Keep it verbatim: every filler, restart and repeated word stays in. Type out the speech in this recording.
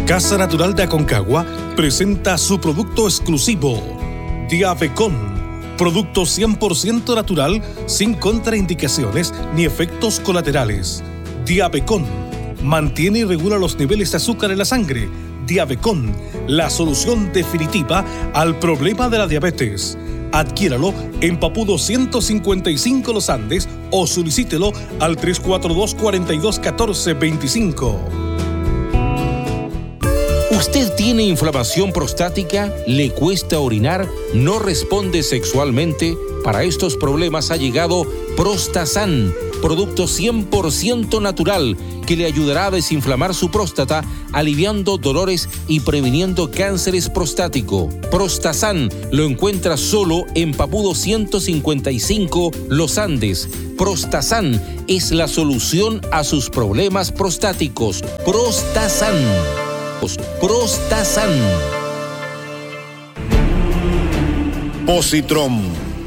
Casa Natural de Aconcagua presenta su producto exclusivo, Diabecon, producto cien por ciento natural, sin contraindicaciones ni efectos colaterales. Diabecon mantiene y regula los niveles de azúcar en la sangre. Diabecon, la solución definitiva al problema de la diabetes. Adquiéralo en Papudo ciento cincuenta y cinco Los Andes o solicítelo al tres cuatro dos, cuatro dos uno cuatro dos cinco. ¿Usted tiene inflamación prostática? ¿Le cuesta orinar? ¿No responde sexualmente? Para estos problemas ha llegado Prostasan, producto cien por ciento natural que le ayudará a desinflamar su próstata, aliviando dolores y previniendo cánceres prostático. Prostasan lo encuentra solo en Papudo ciento cincuenta y cinco Los Andes. Prostasan es la solución a sus problemas prostáticos. Prostasan. Prostasan. Positron,